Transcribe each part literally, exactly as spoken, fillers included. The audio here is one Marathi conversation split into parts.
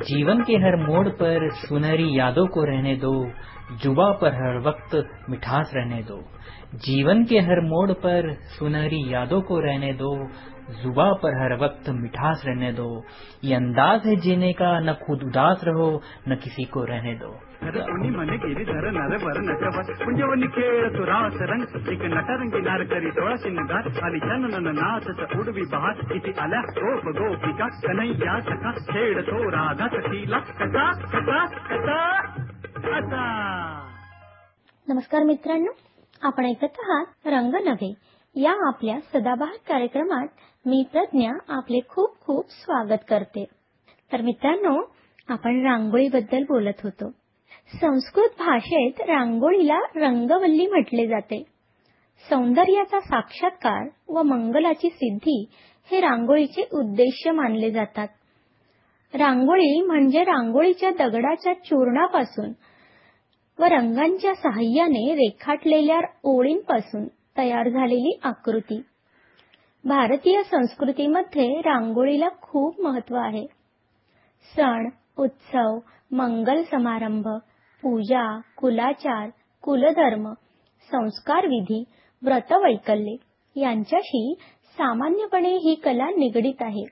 जीवन के हर मोड़ पर सुनहरी यादों को रहने दो, जुबा पर हर वक्त मिठास रहने दो। जीवन के हर मोड़ पर सुनहरी यादों को रहने दो, जुबा पर हर वक्त मिठास रहने दो। ये अंदाज है जीने का, न खुद उदास रहो न किसी को रहने दो। कोणी म्हणे गिरीधर नरवर नटवर कुंजवनी खेळ तो रास रंग एक नटरंगी नारकरी सोळा शिंगार आली चनन नाचत उडवी बहार किती आल्या गोप गोपिका कन्हैया सखा खेळ तो राधा सखीला कथा कथा कथा कथा। नमस्कार मित्रांनो, आपण ऐकत आहात रंग नव्हे या आपल्या सदाबहार कार्यक्रमात मी प्रज्ञा आपले खूप खूप स्वागत करते। तर मित्रांनो, आपण रांगोळीबद्दल बोलत होतो। संस्कृत भाषेत रांगोळीला रंगवल्ली म्हटले जाते। सौंदर्याचा साक्षात्कार व मंगलाची सिद्धी हे रांगोळीचे उद्देश मानले जातात। रांगोळी म्हणजे रांगोळीच्या दगडाच्या चूर्णापासून व रंगांच्या सहाय्याने रेखाटलेल्या ओळींपासून तयार झालेली आकृती। भारतीय संस्कृतीमध्ये रांगोळीला खूप महत्त्व आहे। सण, उत्सव, मंगल समारंभ, पूजा, कुलाचार, कुलधर्म, संस्कार विधी, व्रतवैकल्ये यांच्याशी सामान्यपणे ही कला निगडीत आहे।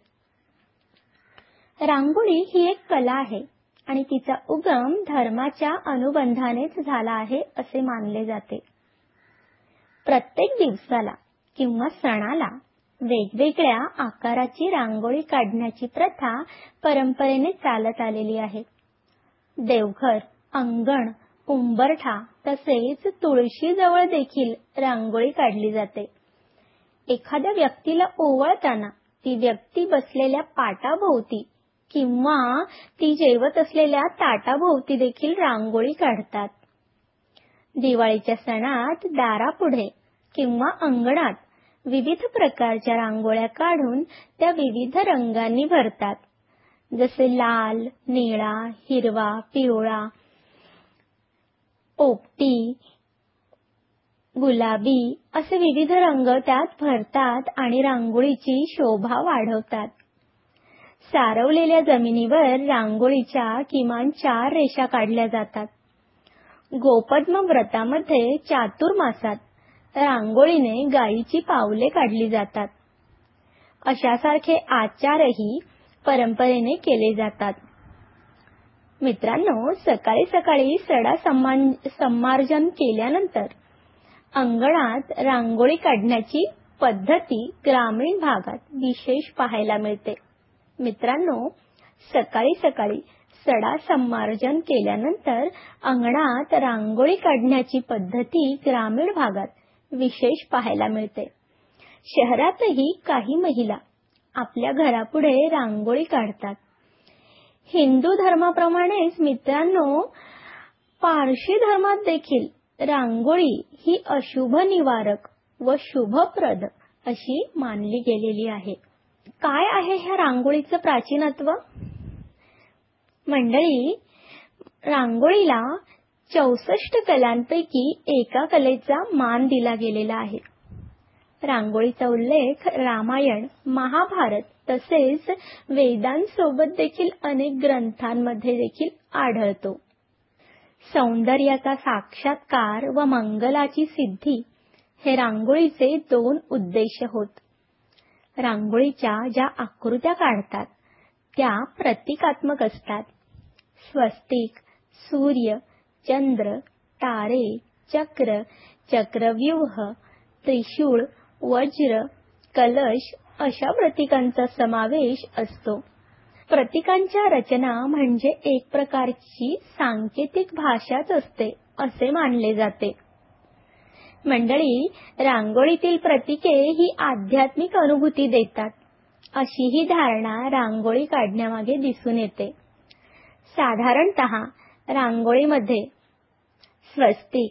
रांगोळी ही एक कला आहे आणि तिचा उगम धर्माच्या अनुबंधानेच झाला आहे असे मानले जाते। प्रत्येक दिवसाला किंवा सणाला वेगवेगळ्या आकाराची रांगोळी काढण्याची प्रथा परंपरेने चालत आलेली आहे। देवघर, अंगण, उंबरठा तसेच तुळशीजवळ देखील रांगोळी काढली जाते। एखाद्या व्यक्तीला ओवाळताना ती व्यक्ती बसलेल्या पाटाभोवती किंवा ती जेवत असलेल्या ताटाभोवती देखील रांगोळी काढतात। दिवाळीच्या सणात दारापुढे किंवा अंगणात विविध प्रकारच्या रांगोळ्या काढून त्या विविध रंगांनी भरतात, जसे लाल, निळा, हिरवा, पिवळा, पोपटी, गुलाबी असे विविध रंग त्यात भरतात आणि रांगोळीची शोभा वाढवतात। सारवलेल्या जमिनीवर रांगोळीच्या किमान चार रेषा काढल्या जातात। गोपद्म व्रतामध्ये चातुर्मासात रांगोळीने गायीची पावले काढली जातात। अशासारखे आचारही परंपरेने केले जातात। मित्रांनो, सकाळी सकाळी सडा संमार्जन केल्यानंतर अंगणात रांगोळी काढण्याची पद्धती ग्रामीण भागात विशेष पाहायला मिळते। मित्रांनो, सकाळी सकाळी सडा संमार्जन केल्यानंतर अंगणात रांगोळी काढण्याची पद्धती ग्रामीण भागात विशेष पाहायला मिळते। शहरातही काही महिला आपल्या घरापुढे रांगोळी काढतात। हिंदू धर्माप्रमाणेच मित्रांनो, पारशी धर्मात देखील रांगोळी ही अशुभ निवारक व शुभप्रद अशी मानली गेलेली आहे। काय आहे ह्या रांगोळीचं प्राचीनत्व? मंडळी, रांगोळीला चौसष्ट कलांपैकी एका कलेचा मान दिला गेलेला आहे। रांगोळीचा उल्लेख रामायण, महाभारत तसेच वेदांसोबत देखील अनेक ग्रंथांमध्ये देखील आढळतो। सौंदर्याचा साक्षात्कार व मंगलाची सिद्धी हे रांगोळीचे दोन उद्देश होत। रांगोळीच्या ज्या आकृत्या काढतात त्या प्रतिकात्मक असतात। स्वस्तिक, सूर्य, चंद्र, तारे, चक्र, चक्रव्यूह, त्रिशूळ, वज्र, कलश अशा प्रतीकांचा समावेश असतो। प्रतीकांच्या रचना म्हणजे एक प्रकारची सांकेतिक भाषाच असते असे मानले जाते। मंडळी, रांगोळीतील प्रतीके ही आध्यात्मिक अनुभूती देतात अशी ही धारणा रांगोळी काढण्यामागे दिसून येते। साधारणतः रांगोळीमध्ये स्वस्तिक,